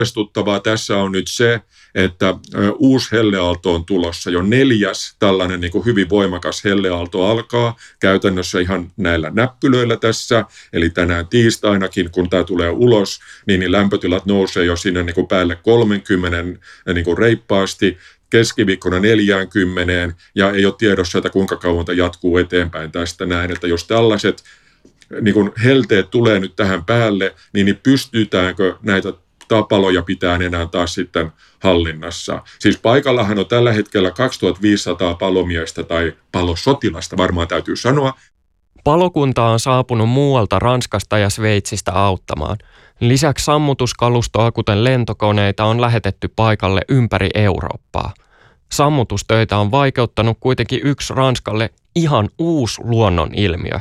Huolestuttavaa tässä on nyt se, että uusi helleaalto on tulossa. Jo 4. tällainen niin kuin hyvin voimakas helleaalto alkaa käytännössä ihan näillä näppylöillä tässä. Eli tänään tiistainakin, kun tämä tulee ulos, niin lämpötilat nousee jo sinne niin kuin päälle 30 niin kuin reippaasti. Keskiviikkona 40 ja ei ole tiedossa, että kuinka kauan tämä jatkuu eteenpäin tästä näin. Että jos tällaiset niin kuin helteet tulee nyt tähän päälle, niin pystytäänkö näitä paloja pitää enää taas sitten hallinnassa. Siis paikallahan on tällä hetkellä 2500 palomiestä tai palosotilasta, varmaan täytyy sanoa. Palokunta on saapunut muualta Ranskasta ja Sveitsistä auttamaan. Lisäksi sammutuskalustoa, kuten lentokoneita, on lähetetty paikalle ympäri Eurooppaa. Sammutustöitä on vaikeuttanut kuitenkin yksi Ranskalle ihan uusi luonnonilmiö.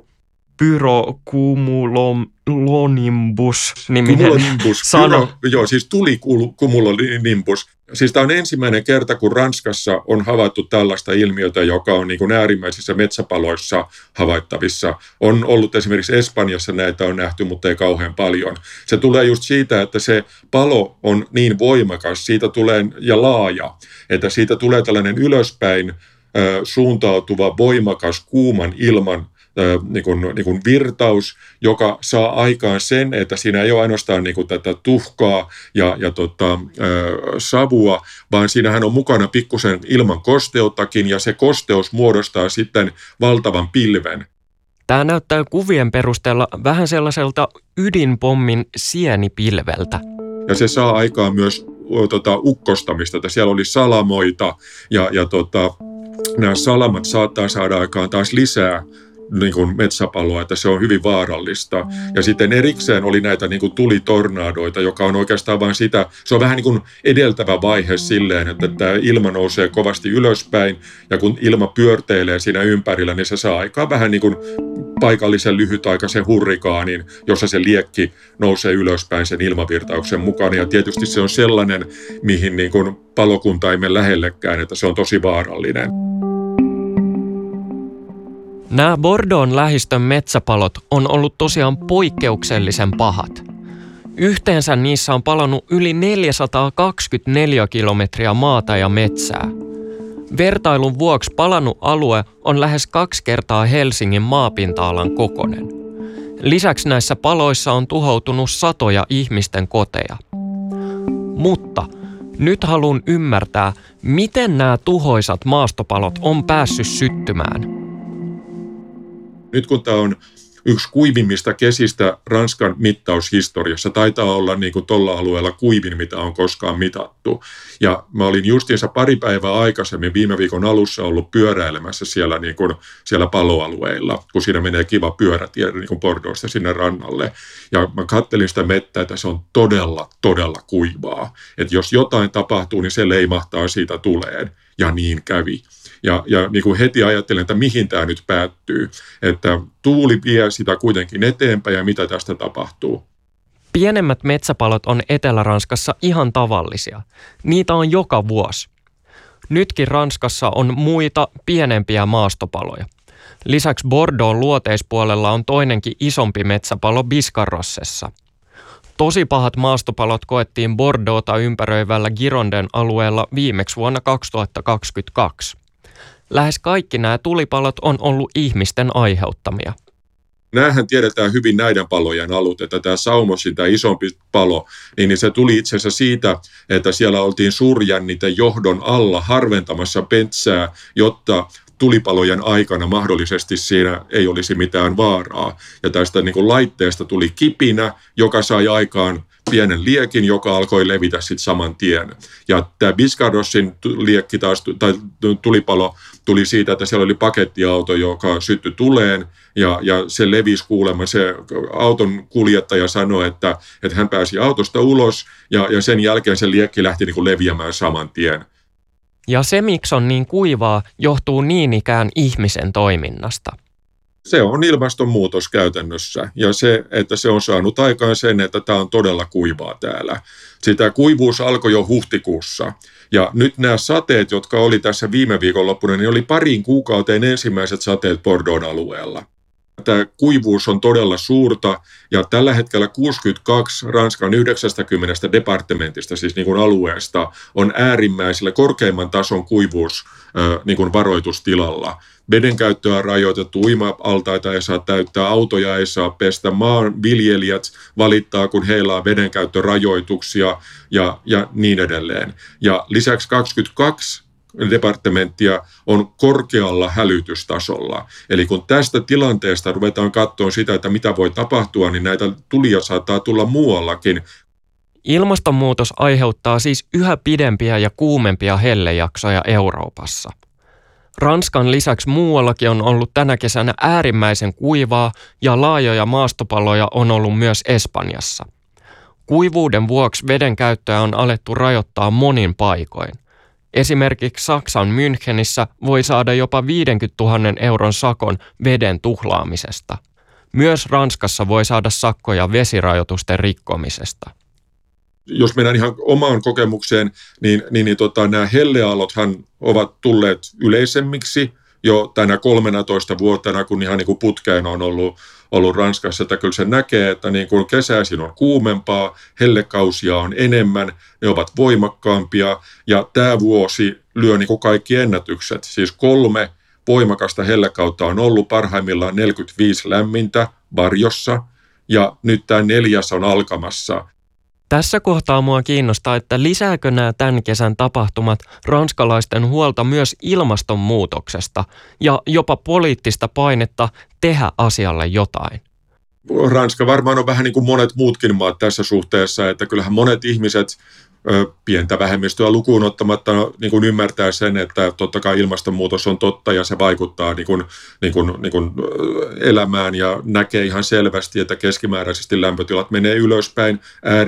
Pyrocumulonimbus-niminen sano. Joo, siis tulikumulonimbus. Siis tämä on ensimmäinen kerta, kun Ranskassa on havaittu tällaista ilmiötä, joka on niin kuin äärimmäisissä metsäpaloissa havaittavissa. On ollut esimerkiksi Espanjassa näitä on nähty, mutta ei kauhean paljon. Se tulee just siitä, että se palo on niin voimakas siitä tulee, ja laaja, että siitä tulee tällainen ylöspäin suuntautuva voimakas kuuman ilman niin kuin virtaus, joka saa aikaan sen, että siinä ei ole ainoastaan niin kuin tätä tuhkaa ja savua, vaan siinähän on mukana pikkusen ilman kosteuttakin, ja se kosteus muodostaa sitten valtavan pilven. Tämä näyttää kuvien perusteella vähän sellaiselta ydinpommin sienipilveltä. Ja se saa aikaan myös ukkostamista, että siellä oli salamoita, ja nämä salamat saattaa saada aikaan taas lisää niin kuin metsäpaloa, että se on hyvin vaarallista. Ja sitten erikseen oli näitä niin kuin tulitornadoita, joka on oikeastaan vain sitä, se on vähän niin kuin edeltävä vaihe silleen, että tämä ilma nousee kovasti ylöspäin, ja kun ilma pyörteilee siinä ympärillä, niin se saa aikaan vähän niin kuin paikallisen lyhytaikaisen hurrikaanin, jossa se liekki nousee ylöspäin sen ilmavirtauksen mukana. Ja tietysti se on sellainen, mihin niin kuin palokunta ei mene lähellekään, että se on tosi vaarallinen. Nämä Bordeauxn lähistön metsäpalot on ollut tosiaan poikkeuksellisen pahat. Yhteensä niissä on palannut yli 424 kilometriä maata ja metsää. Vertailun vuoksi palannut alue on lähes 2 kertaa Helsingin maapinta-alan kokoinen. Lisäksi näissä paloissa on tuhoutunut satoja ihmisten koteja. Mutta nyt haluan ymmärtää, miten nämä tuhoisat maastopalot on päässyt syttymään. Nyt kun tämä on yksi kuivimmista kesistä Ranskan mittaushistoriassa, taitaa olla niin kuin tuolla alueella kuivin, mitä on koskaan mitattu. Ja mä olin justiinsa pari päivää aikaisemmin viime viikon alussa ollut pyöräilemässä siellä paloalueilla, kun siinä menee kiva pyörätie niin kuin Bordeauxsta sinne rannalle. Ja mä kattelin sitä mettä, että se on todella, todella kuivaa. Että jos jotain tapahtuu, niin se leimahtaa siitä tuleen. Ja niin kävi. Ja niin kuin heti ajattelin, että mihin tämä nyt päättyy, että tuuli vie sitä kuitenkin eteenpäin ja mitä tästä tapahtuu. Pienemmät metsäpalot on Etelä-Ranskassa ihan tavallisia. Niitä on joka vuosi. Nytkin Ranskassa on muita pienempiä maastopaloja. Lisäksi Bordeauxn luoteispuolella on toinenkin isompi metsäpalo Biscarrossessa. Tosi pahat maastopalot koettiin Bordeauxta ympäröivällä Gironden alueella viimeksi vuonna 2022. Lähes kaikki nämä tulipalot on ollut ihmisten aiheuttamia. Näähän tiedetään hyvin näiden palojen alut, että tämä Saumosin, tämä isompi palo, niin se tuli itse asiassa siitä, että siellä oltiin suurjänniten johdon alla harventamassa metsää, jotta tulipalojen aikana mahdollisesti siinä ei olisi mitään vaaraa. Ja tästä niin kuin laitteesta tuli kipinä, joka sai aikaan pienen liekin, joka alkoi levitä sitten saman tien. Ja tämä Biscarrossin liekki taas, tai tulipalo tuli siitä, että siellä oli pakettiauto, joka syttyi tuleen, ja se levisi kuulemma. Se auton kuljettaja sanoi, että hän pääsi autosta ulos, ja sen jälkeen se liekki lähti niin kuin leviämään saman tien. Ja se, miksi on niin kuivaa, johtuu niin ikään ihmisen toiminnasta. Se on ilmastonmuutos käytännössä, ja se, että se on saanut aikaan sen, että tämä on todella kuivaa täällä. Sitä kuivuus alkoi jo huhtikuussa, ja nyt nämä sateet, jotka oli tässä viime viikonloppuna, niin oli parin kuukauteen ensimmäiset sateet Bordeauxn alueella. Tämä kuivuus on todella suurta ja tällä hetkellä 62 Ranskan 90 departementista, siis niin kuin alueesta, on äärimmäisellä korkeimman tason kuivuus niin kuin varoitustilalla. Vedenkäyttöä on rajoitettu, uima-altaita ei saa täyttää, autoja ei saa pestä, maanviljelijät valittaa, kun heillä on vedenkäyttörajoituksia ja niin edelleen. Ja lisäksi 22 departementtia on korkealla hälytystasolla. Eli kun tästä tilanteesta ruvetaan katsoa sitä, että mitä voi tapahtua, niin näitä tulia saattaa tulla muuallakin. Ilmastonmuutos aiheuttaa siis yhä pidempiä ja kuumempia hellejaksoja Euroopassa. Ranskan lisäksi muuallakin on ollut tänä kesänä äärimmäisen kuivaa ja laajoja maastopaloja on ollut myös Espanjassa. Kuivuuden vuoksi veden käyttöä on alettu rajoittaa monin paikoin. Esimerkiksi Saksan Münchenissä voi saada jopa 50 000 euron sakon veden tuhlaamisesta. Myös Ranskassa voi saada sakkoja vesirajoitusten rikkomisesta. Jos mennään ihan omaan kokemukseen, niin nämä helleaallothan ovat tulleet yleisemmiksi jo tänä 13 vuotena, kun ihan niin kuin putkeen on ollut Ranskassa, että kyllä se näkee, että niin kuin kesäisin on kuumempaa, hellekausia on enemmän, ne ovat voimakkaampia ja tämä vuosi lyö niin kuin kaikki ennätykset. Siis 3 voimakasta hellekautta on ollut, parhaimmillaan 45 lämmintä varjossa ja nyt tämä 4. on alkamassa. Tässä kohtaa mua kiinnostaa, että lisääkö nämä tämän kesän tapahtumat ranskalaisten huolta myös ilmastonmuutoksesta ja jopa poliittista painetta tehdä asialle jotain. Ranska varmaan on vähän niin kuin monet muutkin maat tässä suhteessa, että kyllähän monet ihmiset pientä vähemmistöä lukuun ottamatta niin kuin ymmärtää sen, että totta kai ilmastonmuutos on totta ja se vaikuttaa niin kuin elämään ja näkee ihan selvästi, että keskimääräisesti lämpötilat menee ylöspäin,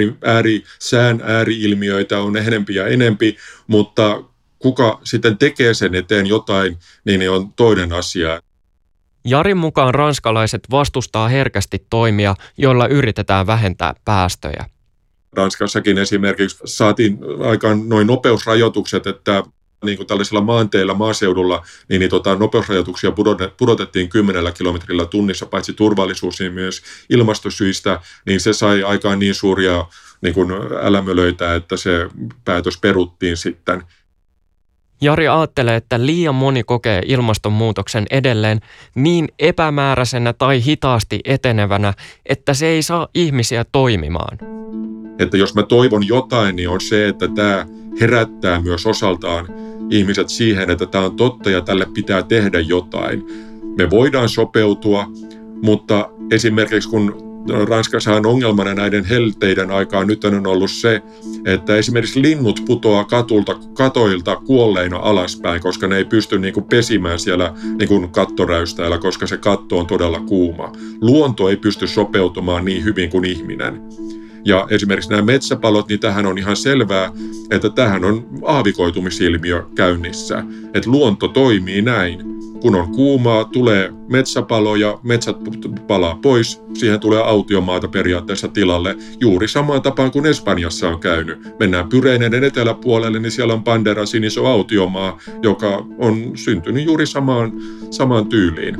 sään ääriilmiöitä on enempi ja enempi, mutta kuka sitten tekee sen eteen jotain, niin on toinen asia. Jarin mukaan ranskalaiset vastustaa herkästi toimia, joilla yritetään vähentää päästöjä. Ranskassakin esimerkiksi saatiin aikaan noin nopeusrajoitukset, että niin kuin tällaisilla maanteilla maaseudulla niin nopeusrajoituksia pudotettiin 10 kilometrillä tunnissa, paitsi turvallisuus, niin myös ilmastosyistä, niin se sai aikaan niin suuria niin kuin älämölöitä, että se päätös peruttiin sitten. Jari ajattelee, että liian moni kokee ilmastonmuutoksen edelleen niin epämääräisenä tai hitaasti etenevänä, että se ei saa ihmisiä toimimaan. Että jos mä toivon jotain, niin on se, että tämä herättää myös osaltaan ihmiset siihen, että tämä on totta ja tälle pitää tehdä jotain. Me voidaan sopeutua, mutta esimerkiksi kun Ranskassa on ongelmana näiden helteiden aikaan nyt on ollut se, että esimerkiksi linnut putoaa katoilta kuolleina alaspäin, koska ne ei pysty niin kuin pesimään siellä niin kuin kattoräystäillä, koska se katto on todella kuuma. Luonto ei pysty sopeutumaan niin hyvin kuin ihminen. Ja esimerkiksi nämä metsäpalot, niin tähän on ihan selvää, että tähän on aavikoitumisilmiö käynnissä. Että luonto toimii näin. Kun on kuumaa, tulee metsäpaloja, metsät palaa pois, siihen tulee autiomaata periaatteessa tilalle. Juuri samaan tapaan kuin Espanjassa on käynyt. Mennään Pyreneiden eteläpuolelle, niin siellä on Banderas iso autiomaa, joka on syntynyt juuri samaan tyyliin.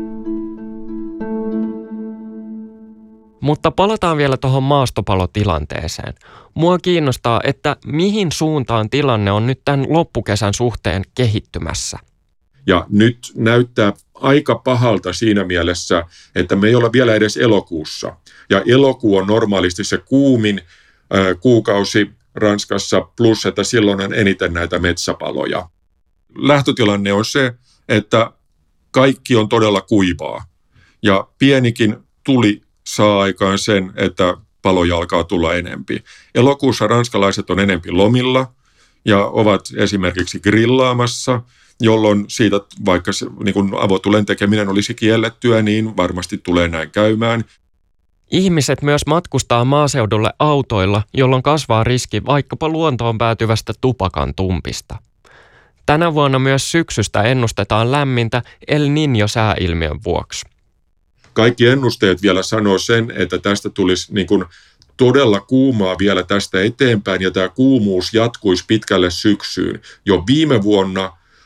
Mutta palataan vielä tuohon maastopalotilanteeseen. Mua kiinnostaa, että mihin suuntaan tilanne on nyt tämän loppukesän suhteen kehittymässä. Ja nyt näyttää aika pahalta siinä mielessä, että me ei olla vielä edes elokuussa. Ja elokuu on normaalisti se kuumin kuukausi Ranskassa, plus että silloin on eniten näitä metsäpaloja. Lähtötilanne on se, että kaikki on todella kuivaa. Ja pienikin tuli saa aikaan sen, että paloja alkaa tulla enempi. Elokuussa ranskalaiset on enempi lomilla ja ovat esimerkiksi grillaamassa, jolloin siitä, vaikka niin kuin avotulen tekeminen olisi kiellettyä, niin varmasti tulee näin käymään. Ihmiset myös matkustaa maaseudulle autoilla, jolloin kasvaa riski vaikkapa luontoon päätyvästä tupakan tumpista. Tänä vuonna myös syksystä ennustetaan lämmintä El Niño-sääilmiön vuoksi. Kaikki ennusteet vielä sanoo sen, että tästä tulisi niin kuin todella kuumaa vielä tästä eteenpäin ja tämä kuumuus jatkuisi pitkälle syksyyn. Jo viime vuonna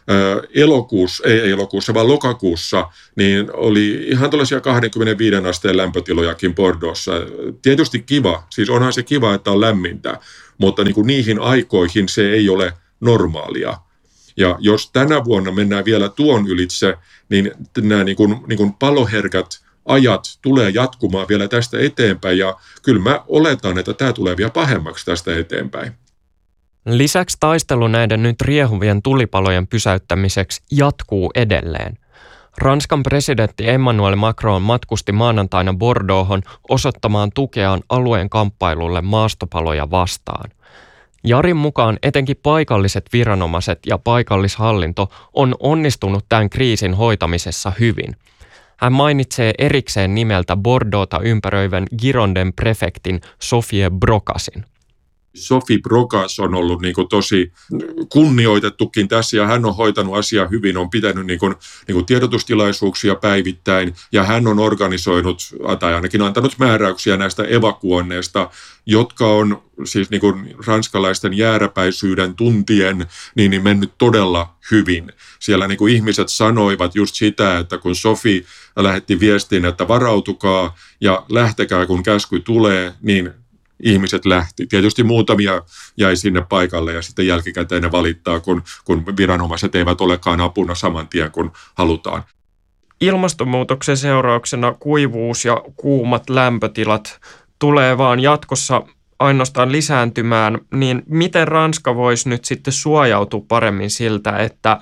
lokakuussa, niin oli ihan tällaisia 25 asteen lämpötilojakin Bordeauxssa. Tietysti kiva, siis onhan se kiva, että on lämmintä, mutta niin kuin niihin aikoihin se ei ole normaalia. Ja jos tänä vuonna mennään vielä tuon ylitse, niin nämä niin kuin paloherkät ajat tulee jatkumaan vielä tästä eteenpäin, ja kyllä mä oletan, että tämä tulee vielä pahemmaksi tästä eteenpäin. Lisäksi taistelu näiden nyt riehuvien tulipalojen pysäyttämiseksi jatkuu edelleen. Ranskan presidentti Emmanuel Macron matkusti maanantaina Bordeauxhon osoittamaan tukeaan alueen kamppailulle maastopaloja vastaan. Jarin mukaan etenkin paikalliset viranomaiset ja paikallishallinto on onnistunut tämän kriisin hoitamisessa hyvin. Hän mainitsee erikseen nimeltä Bordeauxta ympäröivän Gironden prefektin Sophie Brocasin. Sophie Brocas on ollut niin kuin tosi kunnioitettukin tässä, ja hän on hoitanut asiaa hyvin, on pitänyt niin kuin tiedotustilaisuuksia päivittäin, ja hän on organisoinut tai ainakin antanut määräyksiä näistä evakuoinneista, jotka on siis niin kuin ranskalaisten jääräpäisyyden tuntien niin mennyt todella hyvin. Siellä niin kuin ihmiset sanoivat just sitä, että kun Sophie lähetti viestin, että varautukaa ja lähtekää kun käsky tulee, niin ihmiset lähti. Tietysti muutamia jäi sinne paikalle ja sitten jälkikäteen ne valittaa, kun viranomaiset eivät olekaan apuna saman tien, kun halutaan. Ilmastonmuutoksen seurauksena kuivuus ja kuumat lämpötilat tulee vaan jatkossa ainoastaan lisääntymään, niin miten Ranska voisi nyt sitten suojautua paremmin siltä,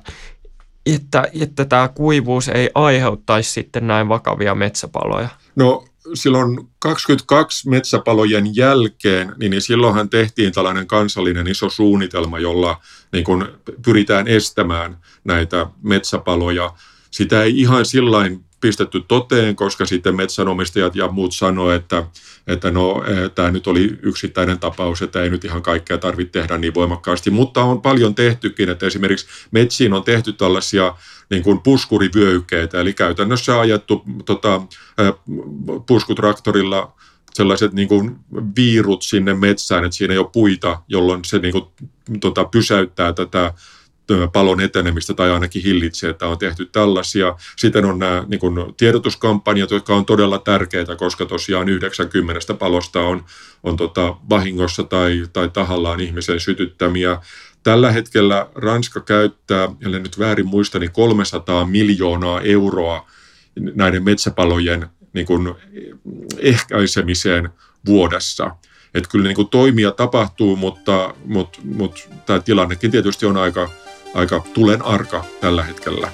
että tämä kuivuus ei aiheuttaisi sitten näin vakavia metsäpaloja? No silloin 22 metsäpalojen jälkeen, niin silloinhan tehtiin tällainen kansallinen iso suunnitelma, jolla niin kuin pyritään estämään näitä metsäpaloja. Sitä ei ihan sillain pistetty toteen, koska sitten metsänomistajat ja muut sanoivat, että no, tämä nyt oli yksittäinen tapaus, että ei nyt ihan kaikkea tarvitse tehdä niin voimakkaasti, mutta on paljon tehtykin, että esimerkiksi metsiin on tehty tällaisia niin kuin puskurivyöhykkeitä, eli käytännössä ajettu puskutraktorilla sellaiset niin kuin viirut sinne metsään, että siinä ei ole puita, jolloin se niin kuin, pysäyttää tätä palon etenemistä tai ainakin hillitsee, että on tehty tällaisia. Sitten on nämä niin kuin tiedotuskampanjat, jotka on todella tärkeitä, koska tosiaan 90 palosta on vahingossa tai tahallaan ihmisen sytyttämiä. Tällä hetkellä Ranska käyttää, ellei nyt väärin muista, niin 300 miljoonaa euroa näiden metsäpalojen niin kuin ehkäisemiseen vuodessa. Että kyllä niin kuin toimia tapahtuu, mutta tämä tilannekin tietysti on aika tulen arka tällä hetkellä.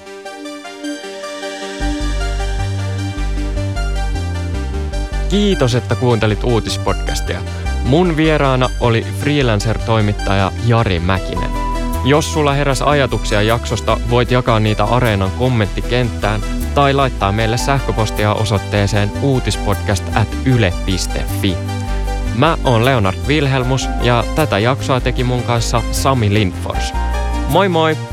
Kiitos, että kuuntelit uutispodcastia. Mun vieraana oli freelancer-toimittaja Jari Mäkinen. Jos sulla heräsi ajatuksia jaksosta, voit jakaa niitä Areenan kommenttikenttään tai laittaa meille sähköpostia osoitteeseen uutispodcast@yle.fi. Mä oon Leonard Wilhelmus ja tätä jaksoa teki mun kanssa Sami Lindfors. Moi moi!